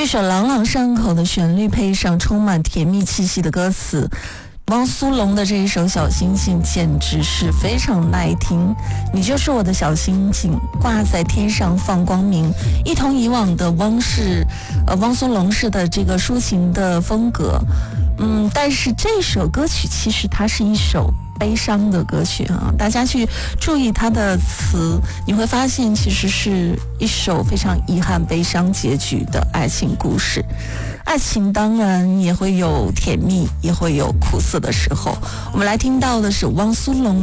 这首朗朗上口的旋律配上充满甜蜜气息的歌词，汪苏泷的这一首小星星简直是非常耐听。你就是我的小星星，挂在天上放光明，一同以往的汪苏泷式的这个抒情的风格。但是这首歌曲其实它是一首悲伤的歌曲啊，大家去注意它的词，你会发现其实是一首非常遗憾悲伤结局的爱情故事。爱情当然也会有甜蜜，也会有苦涩的时候。我们来听到的是汪苏泷